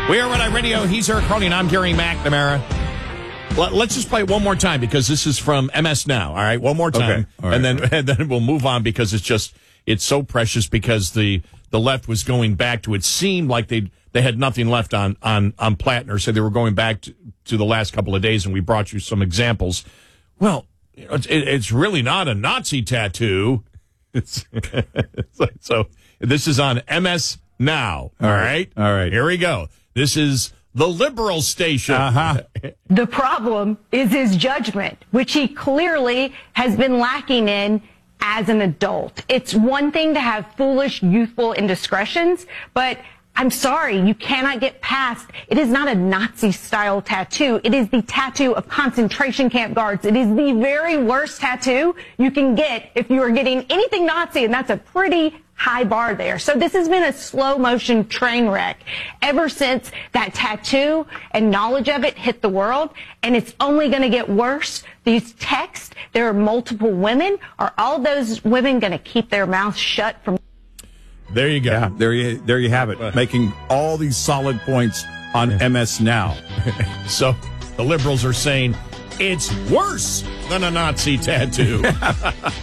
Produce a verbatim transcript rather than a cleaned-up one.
We are Red Eye Radio. He's Eric Carney, and I'm Gary McNamara. Let, let's just play it one more time because this is from M S Now. All right, one more time, okay. All right. and then and then we'll move on because it's just it's so precious because the the left was going back to it seemed like they they had nothing left on on on Plattner, so they were going back to, to the last couple of days, and we brought you some examples. Well, it's, it's really not a Nazi tattoo. It's, so this is on M S Now. All, all right. right, all right. Here we go. This is the liberal station. Uh-huh. The problem is his judgment, which he clearly has been lacking in as an adult. It's one thing to have foolish, youthful indiscretions, but I'm sorry, you cannot get past. It is not a Nazi-style tattoo. It is the tattoo of concentration camp guards. It is the very worst tattoo you can get if you are getting anything Nazi, and that's a pretty high bar there. So this has been a slow-motion train wreck ever since that tattoo and knowledge of it hit the world, and it's only going to get worse. These texts, there are multiple women. Are all those women going to keep their mouths shut from... There you go. Yeah, there you there you have it. Making all these solid points on M S Now. So the liberals are saying it's worse than a Nazi tattoo.